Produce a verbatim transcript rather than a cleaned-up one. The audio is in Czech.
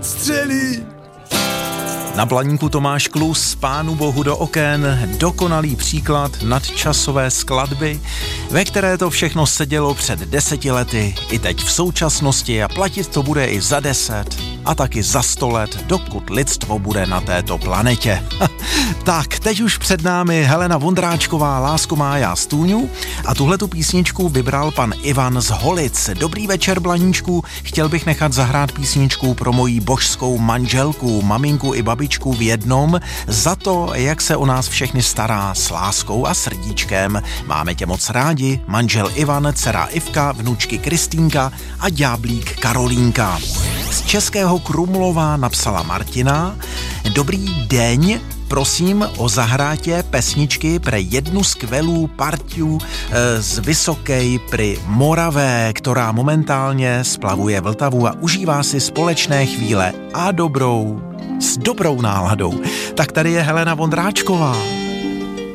odstřelí. Na Blaníku Tomáš Klus, Pánu bohu do oken, dokonalý příklad nadčasové skladby, ve které to všechno sedělo před deseti lety, i teď v současnosti a platit to bude i za deset a taky za sto let, dokud lidstvo bude na této planetě. Tak, teď už před námi Helena Vondráčková, Lásko má já stůňu a tuhletu písničku vybral pan Ivan z Holic. Dobrý večer, Blaníčku, chtěl bych nechat zahrát písničku pro moji božskou manželku, maminku i babičku v jednom, za to, jak se o nás všechny stará s láskou a srdíčkem. Máme tě moc rádi, manžel Ivan, dcera Ivka, vnučky Kristýnka a ďáblík Karolínka. Z Českého Krumlova napsala Martina. Dobrý deň, prosím o zahrátě pesničky pre jednu skvelú partiu e, z Vysokej pri Moravé, ktorá momentálně splavuje Vltavu a užívá si společné chvíle a dobrou, s dobrou náladou. Tak tady je Helena Vondráčková.